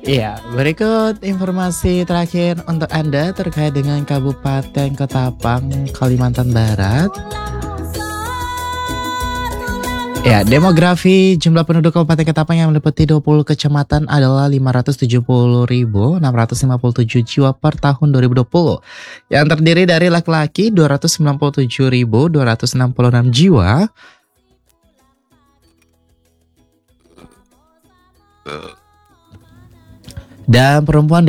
Iya, berikut informasi terakhir untuk Anda terkait dengan Kabupaten Ketapang, Kalimantan Barat. Ya, demografi jumlah penduduk Kabupaten Ketapang yang meliputi 20 kecamatan adalah 570.657 jiwa per tahun 2020. Yang terdiri dari laki-laki 297.266 jiwa, dan perempuan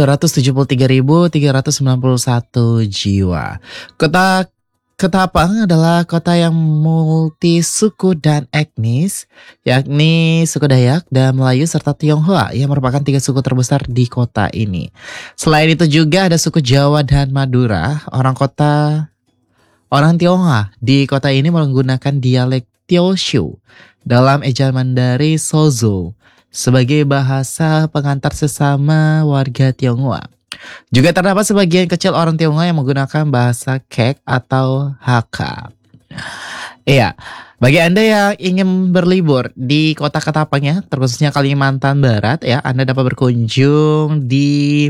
273.391 jiwa. Kota Ketapang adalah kota yang multisuku dan etnis, yakni suku Dayak dan Melayu serta Tionghoa yang merupakan 3 suku terbesar di kota ini. Selain itu juga ada suku Jawa dan Madura. Orang Tionghoa di kota ini menggunakan dialek Teochew dalam ejaan Mandarin Sozo sebagai bahasa pengantar sesama warga Tionghoa. Juga terdapat sebagian kecil orang Tionghoa yang menggunakan bahasa Kek atau Hakka. Iya, bagi Anda yang ingin berlibur di kota Ketapang ya, terkhususnya Kalimantan Barat ya, Anda dapat berkunjung di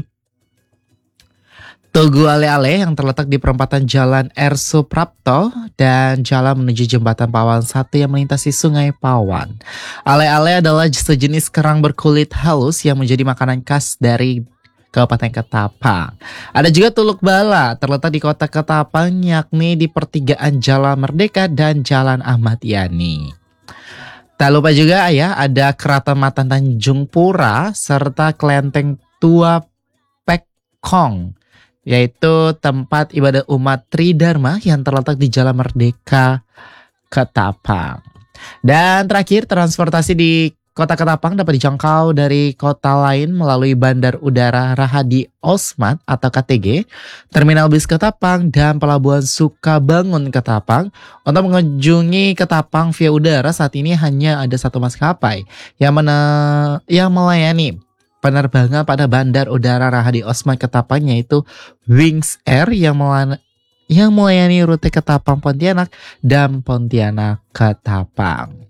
Tugu Ale-Ale yang terletak di perempatan Jalan R. Suprapto dan jalan menuju Jembatan Pawan 1 yang melintasi Sungai Pawan. Ale-ale adalah sejenis kerang berkulit halus yang menjadi makanan khas dari Kabupaten Ketapang. Ada juga Tuluk Bala terletak di kota Ketapang, yakni di pertigaan Jalan Merdeka dan Jalan Ahmad Yani. Tak lupa juga ya, ada Keraton Matan Tanjung Pura serta Kelenteng Tua Pekong, yaitu tempat ibadah umat Tridharma yang terletak di Jalan Merdeka Ketapang. Dan terakhir, transportasi di Kota Ketapang dapat dijangkau dari kota lain melalui Bandar Udara Rahadi Osman atau KTG, Terminal Bis Ketapang, dan Pelabuhan Sukabangun Ketapang. Untuk mengunjungi Ketapang via udara saat ini hanya ada satu maskapai yang melayani penerbangan pada Bandar Udara Rahadi Osman Ketapang, yaitu Wings Air yang melayani rute Ketapang Pontianak dan Pontianak Ketapang.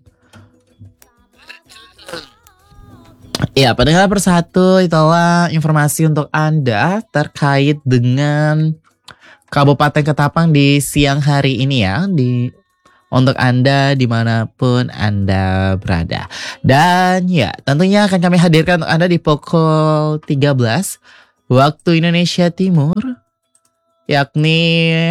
Ya, pendengar persatu, itulah informasi untuk Anda terkait dengan Kabupaten Ketapang di siang hari ini ya, untuk Anda dimanapun Anda berada. Dan ya, tentunya akan kami hadirkan untuk Anda di pukul 13 waktu Indonesia Timur, yakni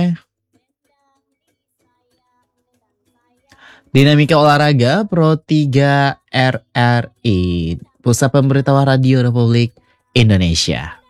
Dinamika Olahraga Pro 3 RRI, Pusat Pemberitahuan Radio Republik Indonesia.